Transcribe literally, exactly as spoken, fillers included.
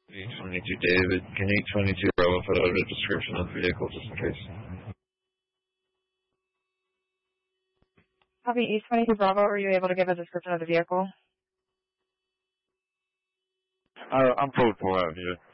E twenty-two David, can E twenty-two Bravo put out a description of the vehicle just in case? Copy E twenty-two Bravo, were you able to give a description of the vehicle? Uh, I'm code four out here.